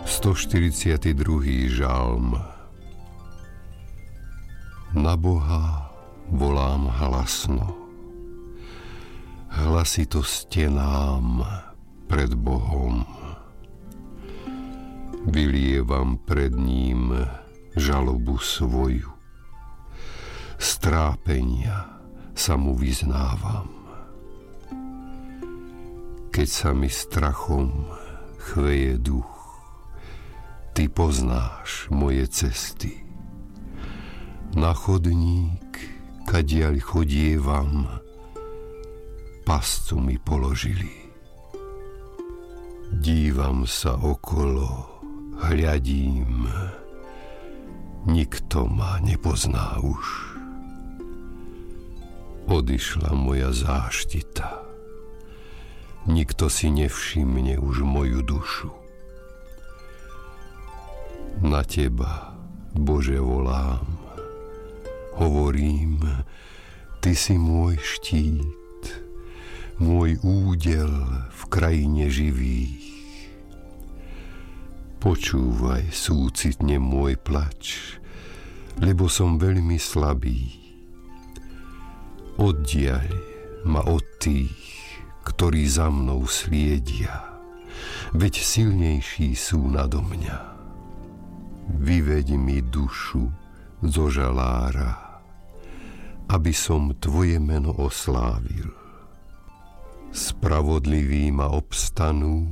142. žalm. Na Boha volám hlasno, hlasito stenám pred Bohom. Vylievam pred ním žalobu svoju, z trápenia sa mu vyznávam. Keď sa mi strachom chveje duch, ty poznáš moje cesty. Na chodník, kadiaľ chodievam, pascu mi položili. Dívam sa okolo, hľadím, nikto ma nepozná už. Odišla moja záštita, nikto si nevšimne už moju dušu. Na teba, Bože, volám, hovorím, ty si môj štít, môj údel v krajine živých. Počúvaj súcitne môj plač, lebo som veľmi slabý. Oddiaľ ma od tých, ktorí za mnou sliedia, veď silnejší sú nado mňa. Vyveď mi dušu zo žalára, aby som tvoje meno oslávil. Spravodliví ma obstanú,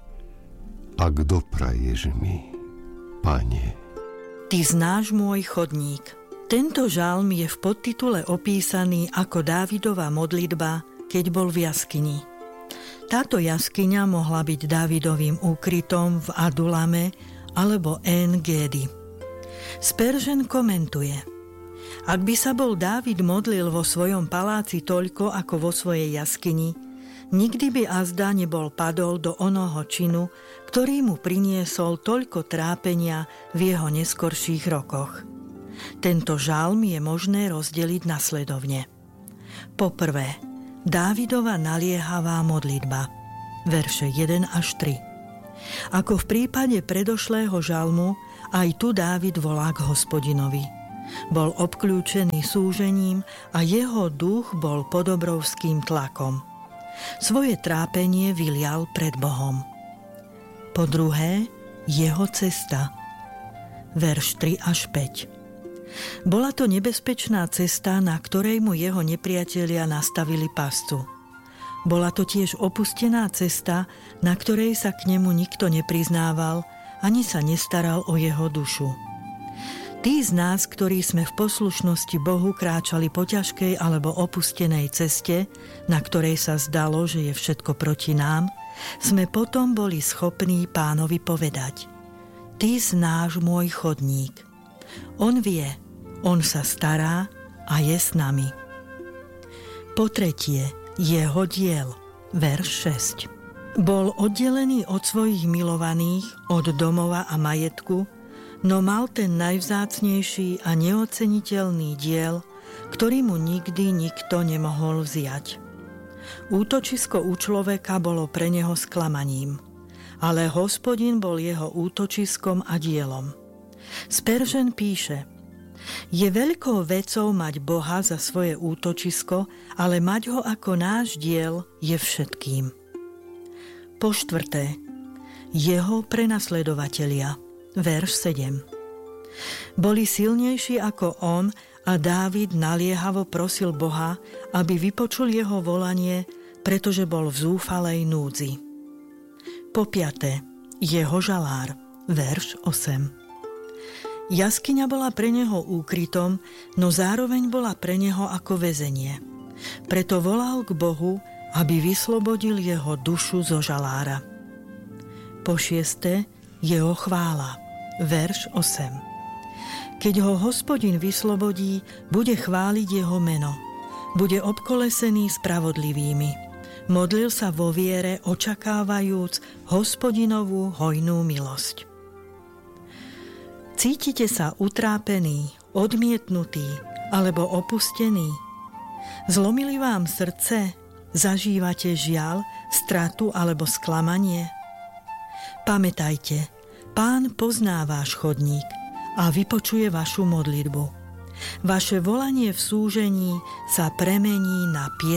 ak dopraješ mi, Pane. Ty znáš môj chodník. Tento žalm je v podtitule opísaný ako Dávidova modlitba, keď bol v jaskyni. Táto jaskyňa mohla byť Dávidovým úkrytom v Adulame alebo En Gédi. Spurgeon komentuje: ak by sa bol Dávid modlil vo svojom paláci toľko ako vo svojej jaskyni, nikdy by azda nebol padol do onoho činu, ktorý mu priniesol toľko trápenia v jeho neskorších rokoch. Tento žalm je možné rozdeliť nasledovne. Poprvé, Dávidova naliehavá modlitba, verše 1 až 3. Ako v prípade predošlého žalmu, aj tu Dávid volá k Hospodinovi. Bol obkľúčený súžením a jeho duch bol pod obrovským tlakom. Svoje trápenie vylial pred Bohom. Po druhé, jeho cesta, verš 3 až 5. Bola to nebezpečná cesta, na ktorej mu jeho nepriatelia nastavili pascu. Bola to tiež opustená cesta, na ktorej sa k nemu nikto nepriznával, ani sa nestaral o jeho dušu. Tí z nás, ktorí sme v poslušnosti Bohu kráčali po ťažkej alebo opustenej ceste, na ktorej sa zdalo, že je všetko proti nám, sme potom boli schopní Pánovi povedať: Ty znáš môj chodník. On vie, on sa stará a je s nami. Po tretie, jeho diel, verš 6. Bol oddelený od svojich milovaných, od domova a majetku, no mal ten najvzácnejší a neoceniteľný diel, ktorý mu nikdy nikto nemohol vziať. Útočisko u človeka bolo pre neho sklamaním, ale Hospodin bol jeho útočiskom a dielom. Spurgeon píše: je veľkou vecou mať Boha za svoje útočisko, ale mať ho ako náš diel je všetkým. Po štvrté, jeho prenasledovatelia, verš 7. Boli silnejší ako on a Dávid naliehavo prosil Boha, aby vypočul jeho volanie, pretože bol v zúfalej núdzi. Po piaté, jeho žalár, verš 8. Jaskyňa bola pre neho úkrytom, no zároveň bola pre neho ako väzenie. Preto volal k Bohu, aby vyslobodil jeho dušu zo žalára. Po šieste, jeho chvála, verš 8. Keď ho Hospodin vyslobodí, bude chváliť jeho meno. Bude obkolesený spravodlivými. Modlil sa vo viere, očakávajúc Hospodinovú hojnú milosť. Cítite sa utrápený, odmietnutý alebo opustený? Zlomili vám srdce? Zažívate žiaľ, stratu alebo sklamanie? Pamätajte, Pán pozná váš chodník a vypočuje vašu modlitbu. Vaše volanie v súžení sa premení na